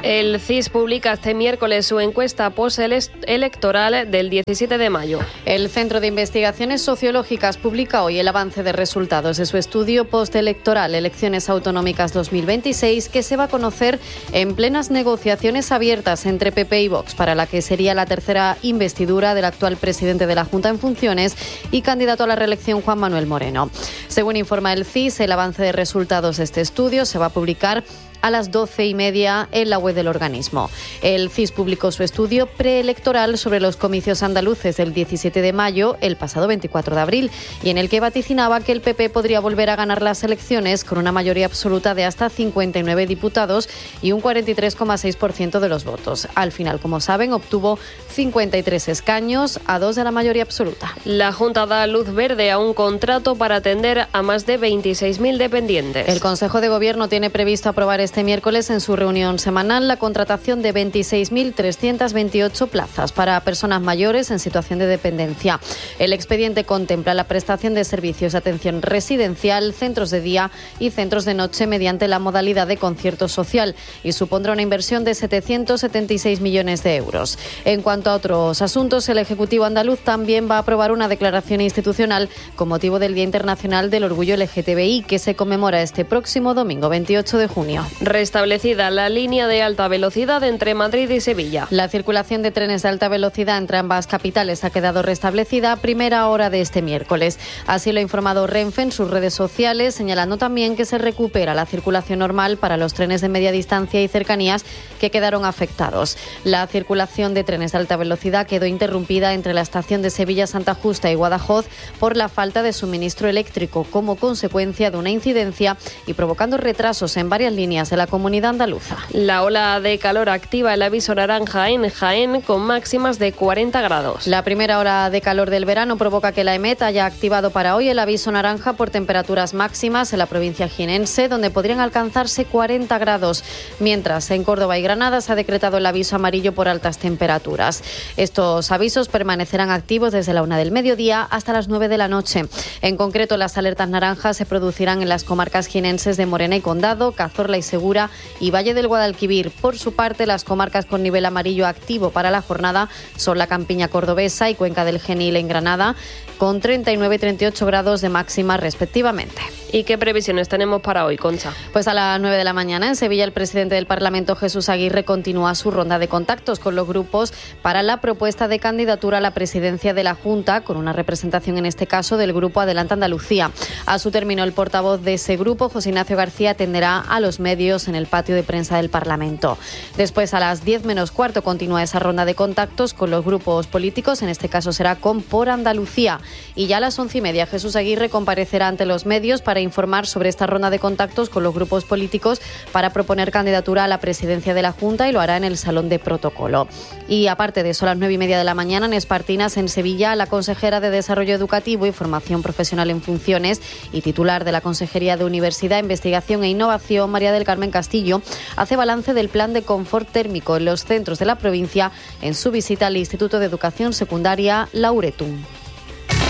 El CIS publica este miércoles su encuesta postelectoral del 17 de mayo. El Centro de Investigaciones Sociológicas publica hoy el avance de resultados de su estudio postelectoral Elecciones Autonómicas 2026, que se va a conocer en plenas negociaciones abiertas entre PP y Vox, para la que sería la tercera investidura del actual presidente de la Junta en funciones y candidato a la reelección Juan Manuel Moreno. Según informa el CIS, el avance de resultados de este estudio se va a publicar a las 12:30 en la web del organismo. El CIS publicó su estudio preelectoral sobre los comicios andaluces del 17 de mayo, el pasado 24 de abril, y en el que vaticinaba que el PP podría volver a ganar las elecciones con una mayoría absoluta de hasta 59 diputados y un 43,6% de los votos. Al final, como saben, obtuvo 53 escaños, a 2 de la mayoría absoluta. La Junta da luz verde a un contrato para atender a más de 26.000 dependientes. El Consejo de Gobierno tiene previsto aprobar este miércoles en su reunión semanal la contratación de 26.328 plazas para personas mayores en situación de dependencia. El expediente contempla la prestación de servicios de atención residencial, centros de día y centros de noche mediante la modalidad de concierto social y supondrá una inversión de 776 millones de euros. En cuanto a otros asuntos, el Ejecutivo andaluz también va a aprobar una declaración institucional con motivo del Día Internacional del Orgullo LGTBI, que se conmemora este próximo domingo 28 de junio. Restablecida la línea de alta velocidad entre Madrid y Sevilla. La circulación de trenes de alta velocidad entre ambas capitales ha quedado restablecida a primera hora de este miércoles. Así lo ha informado Renfe en sus redes sociales, señalando también que se recupera la circulación normal para los trenes de media distancia y cercanías que quedaron afectados. La circulación de trenes de alta velocidad quedó interrumpida entre la estación de Sevilla Santa Justa y Guadajoz por la falta de suministro eléctrico como consecuencia de una incidencia y provocando retrasos en varias líneas de la comunidad andaluza. La ola de calor activa el aviso naranja en Jaén con máximas de 40 grados. La primera hora de calor del verano provoca que la EMET haya activado para hoy el aviso naranja por temperaturas máximas en la provincia jienense, donde podrían alcanzarse 40 grados, mientras en Córdoba y Granada se ha decretado el aviso amarillo por altas temperaturas. Estos avisos permanecerán activos desde la 1 del mediodía hasta las 9 de la noche. En concreto, las alertas naranjas se producirán en las comarcas jienenses de Morena y Condado, Cazorla y Segura y Valle del Guadalquivir. Por su parte, las comarcas con nivel amarillo activo para la jornada son la Campiña cordobesa y Cuenca del Genil en Granada, con 39 y 38 grados de máxima respectivamente. ¿Y qué previsiones tenemos para hoy, Concha? Pues a las 9 de la mañana en Sevilla el presidente del Parlamento, Jesús Aguirre, continúa su ronda de contactos con los grupos para la propuesta de candidatura a la presidencia de la Junta, con una representación en este caso del grupo Adelante Andalucía. A su término, el portavoz de ese grupo, José Ignacio García, atenderá a los medios en el patio de prensa del Parlamento. Después, a las 10 menos cuarto, continúa esa ronda de contactos con los grupos políticos, en este caso será con Por Andalucía. Y ya a las 11:30, Jesús Aguirre comparecerá ante los medios para informar sobre esta ronda de contactos con los grupos políticos para proponer candidatura a la presidencia de la Junta, y lo hará en el Salón de Protocolo. Y aparte de eso, a las 9:30 de la mañana en Espartinas, en Sevilla, la consejera de Desarrollo Educativo y Formación Profesional en Funciones y titular de la Consejería de Universidad, Investigación e Innovación, María del Carmen Castillo, hace balance del plan de confort térmico en los centros de la provincia en su visita al Instituto de Educación Secundaria Lauretum.